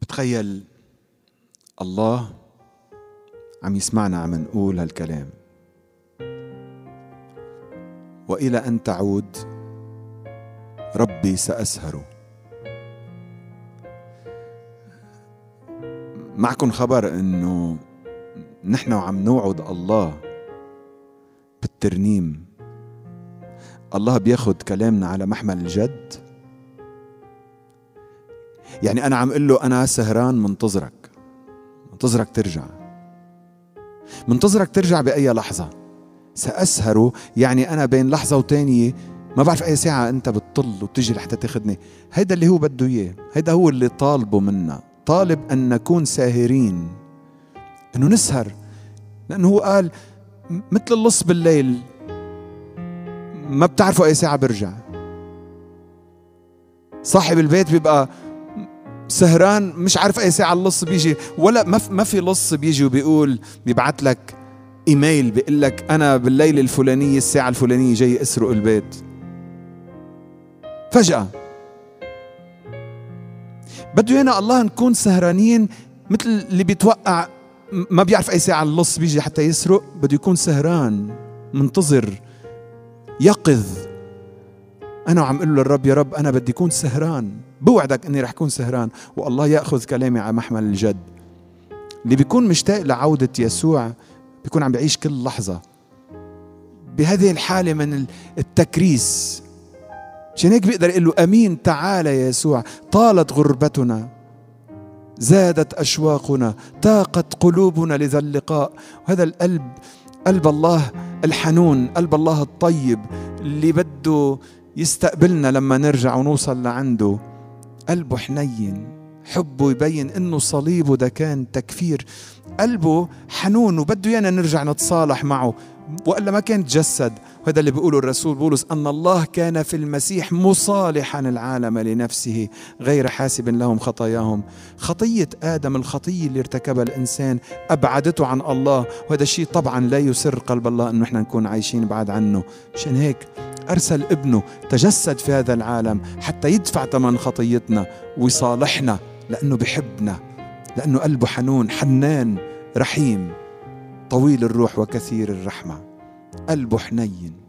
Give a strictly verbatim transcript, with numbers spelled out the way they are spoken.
بتخيل الله عم يسمعنا عم نقول هالكلام: وإلى أن تعود ربي سأسهر. معكم خبر إنه نحن وعم نوعد الله بالترنيم، الله بياخد كلامنا على محمل الجد. يعني أنا عم قل له أنا سهران منتظرك، منتظرك ترجع، منتظرك ترجع بأي لحظة. سأسهر يعني أنا بين لحظة وتانية ما بعرف أي ساعة أنت بتطل وتجي لحتى تاخدني. هيدا اللي هو بده إياه، هيدا هو اللي طالبه منا، طالب أن نكون ساهرين، أنه نسهر، لأنه هو قال مثل اللص بالليل ما بتعرفوا أي ساعة برجع. صاحب البيت بيبقى سهران مش عارف أي ساعة اللص بيجي، ولا ما في لص بيجي وبيقول بيبعت لك إيميل بيقول لك أنا بالليلة الفلانية الساعة الفلانية جاي أسرق البيت. فجأة بده يانا الله نكون سهرانين مثل اللي بيتوقع ما بيعرف أي ساعة اللص بيجي حتى يسرق، بده يكون سهران منتظر يقظ. أنا وعم قل له للرب يا رب أنا بدي يكون سهران، بوعدك أني رح أكون سهران. والله يأخذ كلامي على محمل الجد. اللي بيكون مشتاق لعودة يسوع بيكون عم بيعيش كل لحظة بهذه الحالة من التكريس. عشان هيك بيقدر يقول له أمين تعال يا يسوع، طالت غربتنا، زادت أشواقنا، طاقت قلوبنا لذا اللقاء. وهذا القلب، قلب الله الحنون، قلب الله الطيب اللي بده يستقبلنا لما نرجع ونوصل لعنده. قلبه حنين، حبه يبين انه صليبه ده كان تكفير. قلبه حنون وبده يانا نرجع نتصالح معه، وإلا ما كان تجسد. وهذا اللي بيقوله الرسول بولس، أن الله كان في المسيح مصالحا العالم لنفسه غير حاسب لهم خطاياهم. خطية آدم، الخطية اللي ارتكبها الإنسان أبعدته عن الله، وهذا الشيء طبعا لا يسر قلب الله أنه احنا نكون عايشين بعد عنه. عشان هيك أرسل ابنه تجسد في هذا العالم حتى يدفع ثمن خطيتنا ويصالحنا، لأنه بحبنا، لأنه قلبه حنون حنان رحيم طويل الروح وكثير الرحمة. قلبه حنين.